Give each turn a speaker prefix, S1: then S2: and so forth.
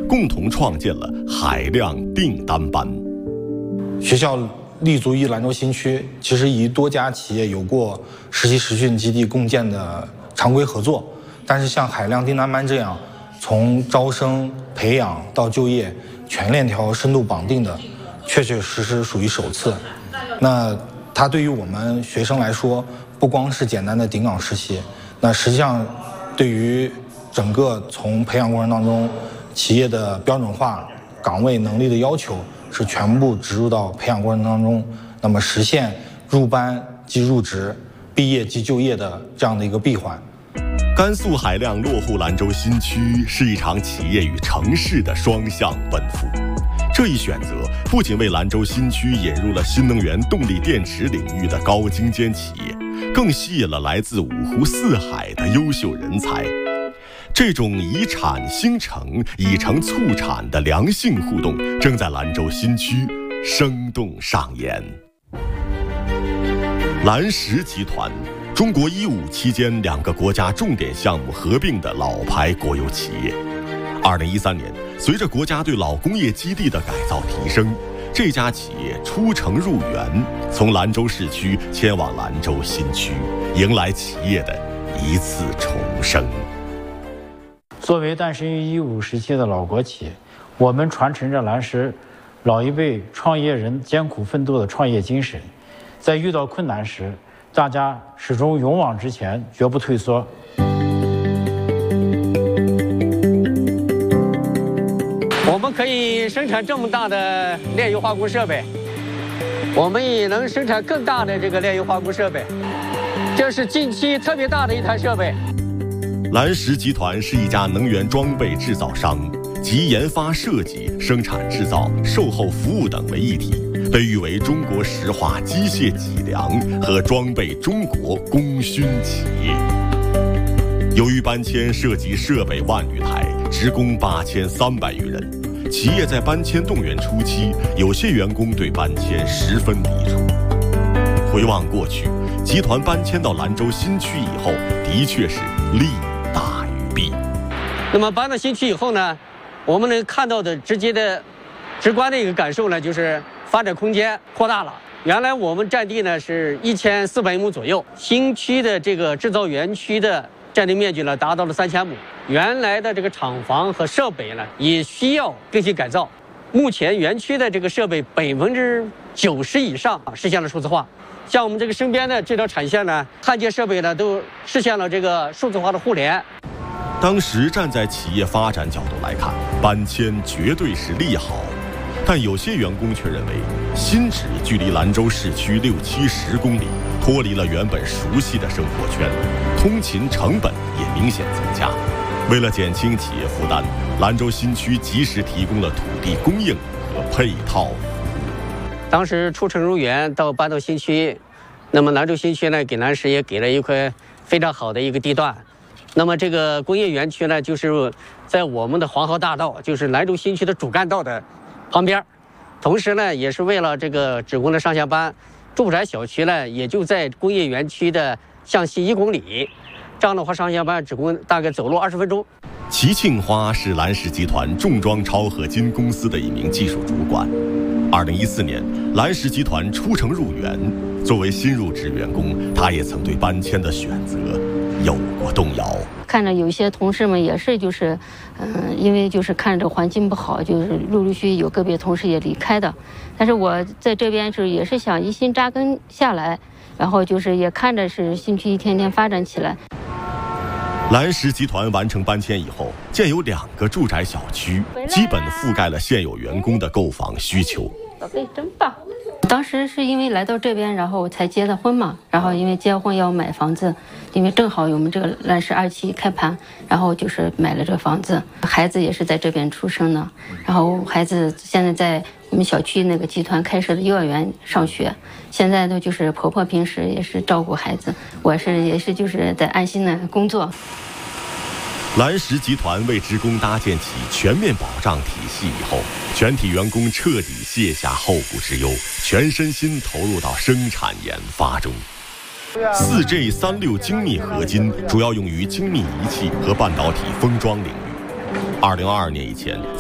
S1: 共同创建了海量订单班。
S2: 学校立足于兰州新区，其实与多家企业有过实习实训基地共建的常规合作，但是像海量订单班这样从招生培养到就业全链条深度绑定的，确确实实属于首次。那它对于我们学生来说，不光是简单的顶岗实习，那实际上对于整个从培养过程当中，企业的标准化岗位能力的要求是全部植入到培养过程当中，那么实现入班即入职、毕业即就业的这样的一个闭环。
S1: 甘肃海量落户兰州新区是一场企业与城市的双向奔赴。这一选择不仅为兰州新区引入了新能源动力电池领域的高精尖企业，更吸引了来自五湖四海的优秀人才。这种以产兴城、以城促产的良性互动正在兰州新区生动上演。兰石集团，中国1·5期间2个国家重点项目合并的老牌国有企业。2013年，随着国家对老工业基地的改造提升，这家企业出城入园，从兰州市区迁往兰州新区，迎来企业的一次重生。
S3: 作为诞生于1·5时期的老国企，我们传承着兰石老一辈创业人艰苦奋斗的创业精神，在遇到困难时，大家始终勇往直前，绝不退缩。
S4: 我们可以生产这么大的炼油化工设备，我们也能生产更大的这个炼油化工设备，这是近期特别大的一台设备。
S1: 兰石集团是一家能源装备制造商，集研发设计、生产制造、售后服务等为一体，被誉为中国石化机械脊梁和装备中国功勋企业。由于搬迁涉及设备1万余台，职工8300余人，企业在搬迁动员初期，有些员工对搬迁十分抵触。回望过去，集团搬迁到兰州新区以后，的确是利大于弊。
S4: 那么搬到新区以后呢，我们能看到的直观的一个感受呢，就是发展空间扩大了。原来我们占地呢是1400亩左右，新区的这个制造园区的占地面积呢达到了3000亩。原来的这个厂房和设备呢也需要更新改造。目前园区的这个设备90%以上实现了数字化。像我们这个身边的这条产线呢，焊接设备呢都实现了这个数字化的互联。
S1: 当时站在企业发展角度来看，搬迁绝对是利好，但有些员工却认为，新址距离兰州市区60-70公里，脱离了原本熟悉的生活圈，通勤成本也明显增加。为了减轻企业负担，兰州新区及时提供了土地供应和配套服务。
S4: 当时出城入园到搬到新区，那么兰州新区呢，给兰石也给了一块非常好的一个地段。那么这个工业园区呢，就是在我们的黄河大道，就是兰州新区的主干道的旁边。同时呢，也是为了这个职工的上下班，住宅小区呢也就在工业园区的向西1公里。这样的话，上下班职工大概走路20分钟。
S1: 齐庆花是兰石集团重装超合金公司的一名技术主管。2014年，兰石集团出城入园，作为新入职员工，他也曾对搬迁的选择有过动摇。
S5: 看着有一些同事们也是因为看着这个环境不好，陆陆续续有个别同事也离开的。但是我在这边也是想一心扎根下来，然后也看着是新区一天天发展起来。
S1: 兰石集团完成搬迁以后，建有2个住宅小区，基本覆盖了现有员工的购房需求。
S5: 宝贝，真棒！当时是因为来到这边，然后才结的婚嘛，然后因为结婚要买房子，因为正好我们这个兰石2期开盘，然后买了这个房子。孩子也是在这边出生的，然后孩子现在在我们小区那个集团开设的幼儿园上学。现在呢，婆婆平时也是照顾孩子，我也是在安心的工作。
S1: 兰石集团为职工搭建起全面保障体系以后，全体员工彻底卸下后顾之忧，全身心投入到生产研发中。4G36 精密合金主要用于精密仪器和半导体封装领域。2022年以前，